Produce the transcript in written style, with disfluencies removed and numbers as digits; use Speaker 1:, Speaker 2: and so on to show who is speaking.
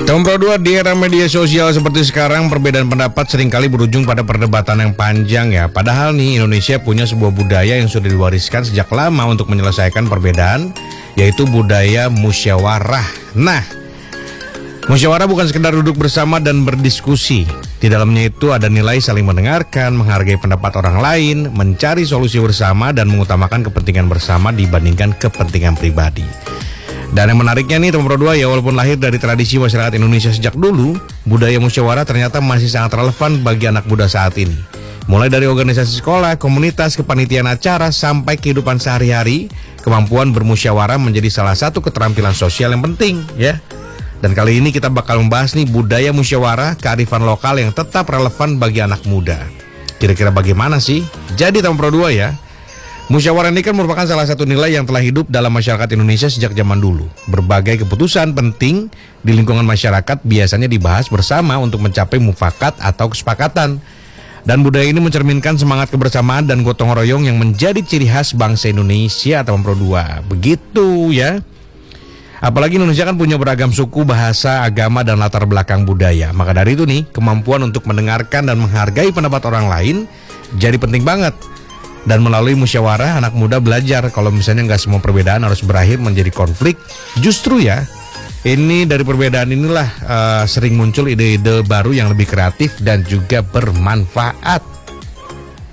Speaker 1: Teman Pro 2, di era media sosial seperti sekarang, perbedaan pendapat seringkali berujung pada perdebatan yang panjang ya. Padahal nih, Indonesia punya sebuah budaya yang sudah diwariskan sejak lama untuk menyelesaikan perbedaan, yaitu budaya musyawarah. Nah, musyawarah bukan sekedar duduk bersama dan berdiskusi. Di dalamnya itu ada nilai saling mendengarkan, menghargai pendapat orang lain, mencari solusi bersama, dan mengutamakan kepentingan bersama dibandingkan kepentingan pribadi. Dan yang menariknya nih teman Pro 2 ya, walaupun lahir dari tradisi masyarakat Indonesia sejak dulu, budaya musyawarah ternyata masih sangat relevan bagi anak muda saat ini. Mulai dari organisasi sekolah, komunitas, kepanitiaan acara, sampai kehidupan sehari-hari, kemampuan bermusyawarah menjadi salah satu keterampilan sosial yang penting ya. Dan kali ini kita bakal membahas nih budaya musyawarah, kearifan lokal yang tetap relevan bagi anak muda. Kira-kira bagaimana sih? Jadi teman Pro 2 ya, musyawarah ini kan merupakan salah satu nilai yang telah hidup dalam masyarakat Indonesia sejak zaman dulu. Berbagai keputusan penting di lingkungan masyarakat biasanya dibahas bersama untuk mencapai mufakat atau kesepakatan. Dan budaya ini mencerminkan semangat kebersamaan dan gotong royong yang menjadi ciri khas bangsa Indonesia atau Pro 2. Begitu ya. Apalagi Indonesia kan punya beragam suku, bahasa, agama, dan latar belakang budaya. Maka dari itu nih, kemampuan untuk mendengarkan dan menghargai pendapat orang lain jadi penting banget. Dan melalui musyawarah, anak muda belajar kalau misalnya nggak semua perbedaan harus berakhir menjadi konflik. Justru ya, ini dari perbedaan inilah sering muncul ide-ide baru yang lebih kreatif dan juga bermanfaat.